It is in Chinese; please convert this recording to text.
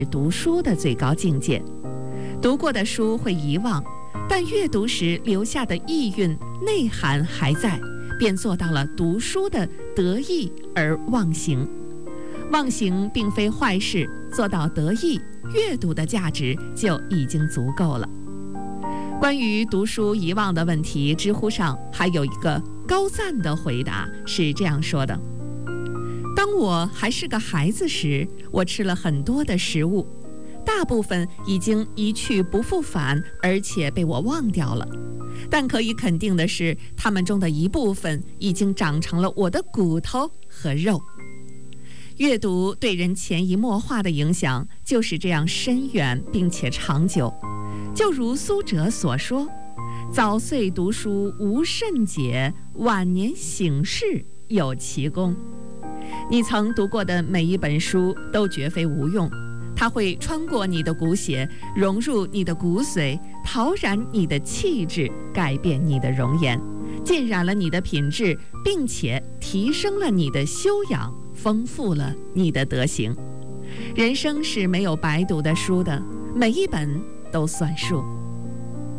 读书的最高境界。读过的书会遗忘，但阅读时留下的意蕴内涵还在，便做到了读书的得意而忘形。忘形并非坏事，做到得意，阅读的价值就已经足够了。关于读书遗忘的问题，知乎上还有一个高赞的回答是这样说的：当我还是个孩子时，我吃了很多的食物，大部分已经一去不复返，而且被我忘掉了。但可以肯定的是，它们中的一部分已经长成了我的骨头和肉。阅读对人潜移默化的影响就是这样深远并且长久。就如苏辙所说：早岁读书无甚解，晚年醒事有奇功。你曾读过的每一本书都绝非无用，它会穿过你的骨血，融入你的骨髓，陶然你的气质，改变你的容颜，浸染了你的品质，并且提升了你的修养，丰富了你的德行。人生是没有白读的书的，每一本都算数。